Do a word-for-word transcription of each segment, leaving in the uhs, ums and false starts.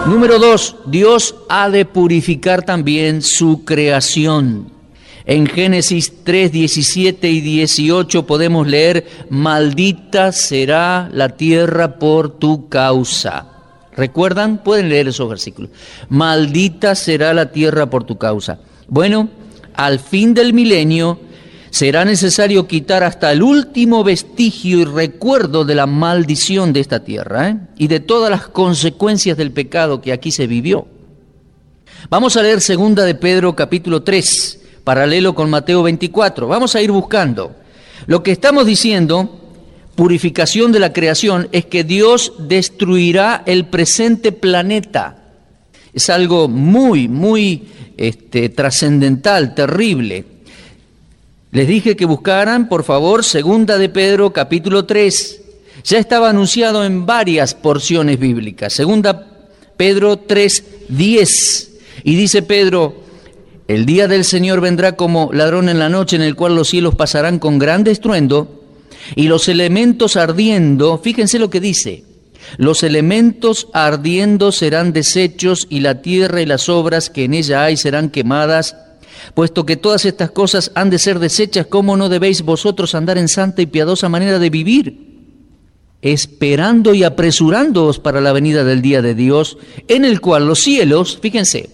Número dos, Dios ha de purificar también su creación. En Génesis tres, diecisiete y dieciocho podemos leer: maldita será la tierra por tu causa. ¿Recuerdan? Pueden leer esos versículos. Maldita será la tierra por tu causa. Bueno, al fin del milenio será necesario quitar hasta el último vestigio y recuerdo de la maldición de esta tierra, ¿eh? y de todas las consecuencias del pecado que aquí se vivió. Vamos a leer segunda de Pedro capítulo tres, paralelo con Mateo veinticuatro. Vamos a ir buscando. Lo que estamos diciendo, purificación de la creación, es que Dios destruirá el presente planeta. Es algo muy, muy este, trascendental, terrible. Les dije que buscaran, por favor, segunda de Pedro, capítulo tres. Ya estaba anunciado en varias porciones bíblicas. Segunda Pedro tres, diez. Y dice Pedro: el día del Señor vendrá como ladrón en la noche, en el cual los cielos pasarán con gran estruendo, y los elementos ardiendo, fíjense lo que dice, los elementos ardiendo serán deshechos, y la tierra y las obras que en ella hay serán quemadas. Puesto que todas estas cosas han de ser deshechas, ¿cómo no debéis vosotros andar en santa y piadosa manera de vivir? Esperando y apresurándoos para la venida del día de Dios, en el cual los cielos, fíjense,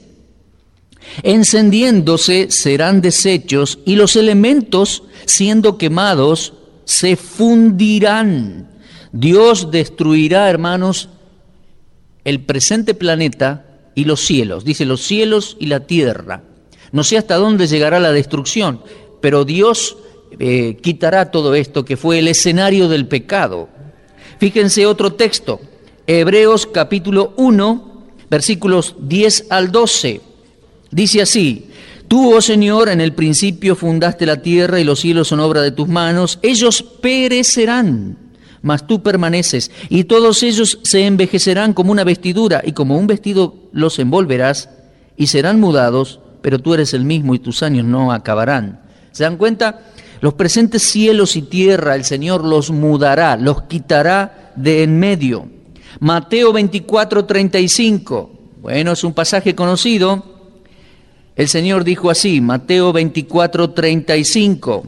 encendiéndose serán deshechos, y los elementos, siendo quemados, se fundirán. Dios destruirá, hermanos, el presente planeta y los cielos. Dice los cielos y la tierra. No sé hasta dónde llegará la destrucción, pero Dios eh, quitará todo esto que fue el escenario del pecado. Fíjense otro texto, Hebreos capítulo uno, versículos diez al doce. Dice así: tú, oh Señor, en el principio fundaste la tierra y los cielos son obra de tus manos. Ellos perecerán, mas tú permaneces, y todos ellos se envejecerán como una vestidura, y como un vestido los envolverás, y serán mudados, pero tú eres el mismo y tus años no acabarán. ¿Se dan cuenta? Los presentes cielos y tierra el Señor los mudará, los quitará de en medio. Mateo veinticuatro, treinta y cinco. Bueno, es un pasaje conocido. El Señor dijo así, Mateo veinticuatro, treinta y cinco.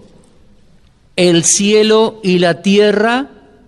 El cielo y la tierra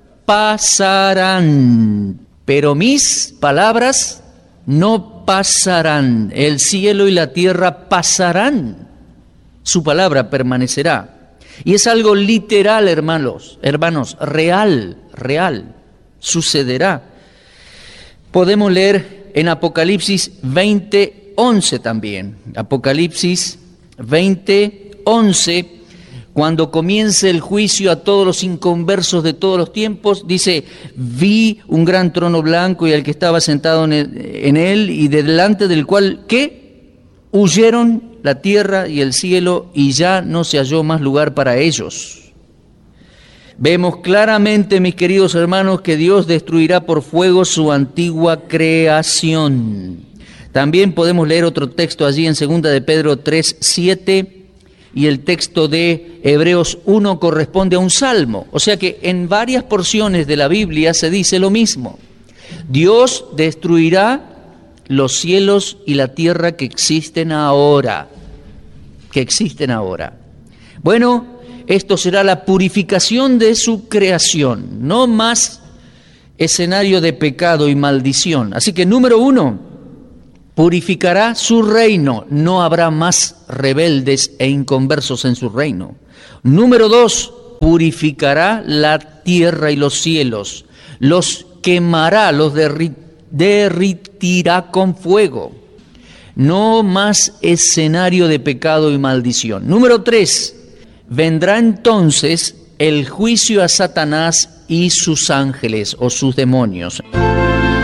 pasarán, pero mis palabras no pasarán. El cielo y la tierra pasarán, su palabra permanecerá. Y es algo literal, hermanos, hermanos, real, real, sucederá. Podemos leer en Apocalipsis veinte, once también. Apocalipsis veinte, once. Cuando comience el juicio a todos los inconversos de todos los tiempos, dice: vi un gran trono blanco y al que estaba sentado en él, en él y delante del cual, ¿qué? Huyeron la tierra y el cielo, y ya no se halló más lugar para ellos. Vemos claramente, mis queridos hermanos, que Dios destruirá por fuego su antigua creación. También podemos leer otro texto allí en segunda de Pedro tres, siete. Y el texto de Hebreos uno corresponde a un salmo. O sea que en varias porciones de la Biblia se dice lo mismo. Dios destruirá los cielos y la tierra que existen ahora. Que existen ahora. Bueno, esto será la purificación de su creación. No más escenario de pecado y maldición. Así que número uno, purificará su reino, no habrá más rebeldes e inconversos en su reino. Número dos, purificará la tierra y los cielos, los quemará, los derri- derritirá con fuego. No más escenario de pecado y maldición. Número tres, vendrá entonces el juicio a Satanás y sus ángeles o sus demonios.